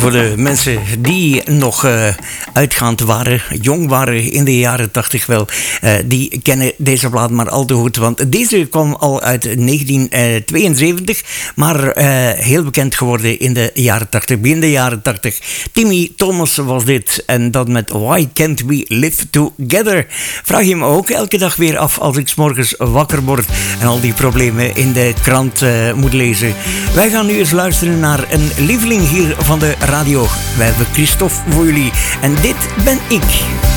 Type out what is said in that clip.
Voor de mensen die nog uitgaand waren, jong waren in de jaren 80 wel, die kennen deze plaat maar al te goed. Want deze kwam al uit 1972, maar heel bekend geworden in de jaren 80, begin de jaren 80. Timmy Thomas was dit en dat met Why Can't We Live Together? Vraag je me ook elke dag weer af als ik 's morgens wakker word en al die problemen in de krant moet lezen. Wij gaan nu eens luisteren naar een lieveling hier van de radio. Wij hebben Christophe voor jullie en dit ben ik.